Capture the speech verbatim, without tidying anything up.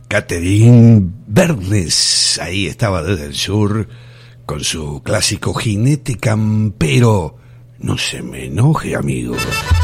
Catherine Vernes, ahí estaba desde el sur, con su clásico Jinete Campero. No se me enoje, amigo.